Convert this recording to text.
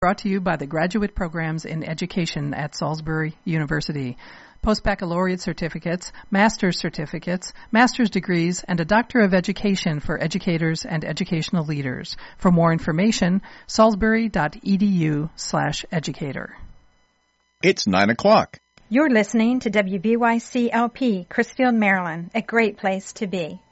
Brought to you by the Graduate Programs in Education at Salisbury University. Post-baccalaureate certificates, master's certificates, master's degrees, and a Doctor of Education for educators and educational leaders. For more information, salisbury.edu/educator. It's 9 o'clock. You're listening to WVYC-LP, Chrisfield, Maryland, a great place to be.